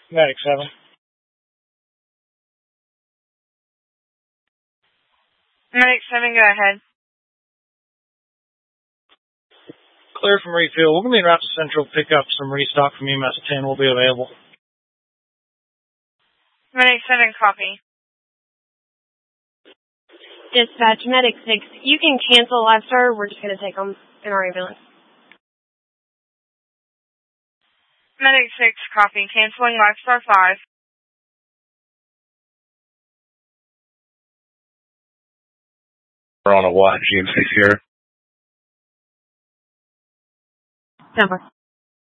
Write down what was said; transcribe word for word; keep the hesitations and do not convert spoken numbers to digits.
Medic seven. Medic seven, go ahead. Clear from refuel. We're going to be route to Central, pick up some restock from E M S ten. Will be available. Medic seven, copy. Dispatch, Medic six, you can cancel Lifestar. We're just going to take them in our ambulance. Medic six, copy. Canceling Lifestar five. We're on a what? G M six here. Number.